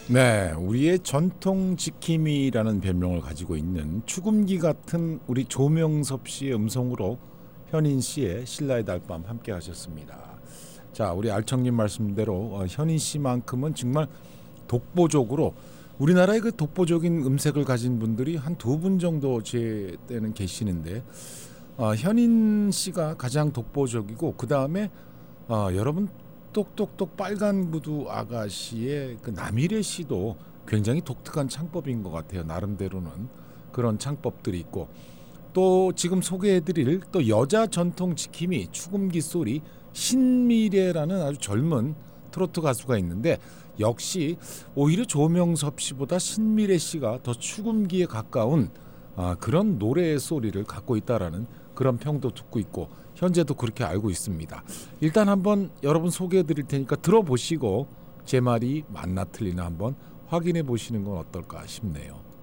네, 우리의 전통 지킴이라는 별명을 가지고 있는 축음기 같은 우리 조명섭 씨의 음성으로 현인 씨의 신라의 달밤 함께 하셨습니다. 자, 우리 알청님 말씀대로 현인 씨만큼은 정말 독보적으로 우리나라의 그 독보적인 음색을 가진 분들이 한 두 분 정도 제 때는 계시는데 현인 씨가 가장 독보적이고 그 다음에 여러분 똑똑똑 빨간 구두 아가씨의 그 남일의 씨도 굉장히 독특한 창법인 것 같아요. 나름대로는 그런 창법들이 있고 또 지금 소개해드릴 또 여자 전통 지킴이 축음기 소리 신미래라는 아주 젊은 트로트 가수가 있는데 역시 오히려 조명섭 씨보다 신미래 씨가 더 축음기에 가까운 그런 노래의 소리를 갖고 있다라는 그런 평도 듣고 있고 현재도 그렇게 알고 있습니다. 일단 한번 여러분 소개해 드릴 테니까 들어보시고 제 말이 맞나 틀리나 한번 확인해 보시는 건 어떨까 싶네요.